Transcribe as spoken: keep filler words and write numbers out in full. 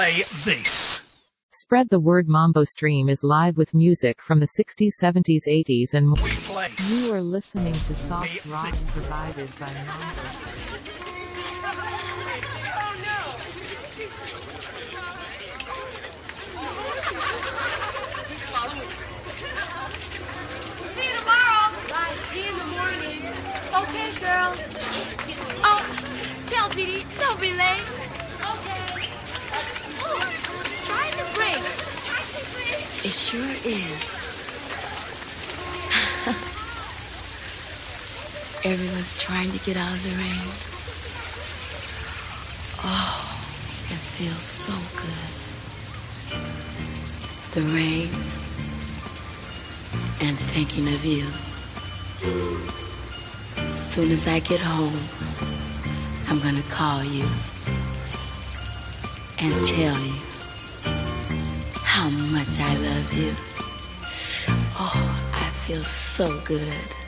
play this. Spread the Word Mambo Stream is live with music from the sixties, seventies, eighties and more. We play. You are listening to soft rock provided by Mambo. See you tomorrow. Bye. See you in the morning. Okay, girls. Oh, tell Dee Dee, don't be late. Okay. Oh, it's starting to break. It sure is. Everyone's trying to get out of the rain. Oh, it feels so good. The rain and thinking of you. As soon as I get home, I'm gonna call you and tell you how much I love you. Oh, I feel so good.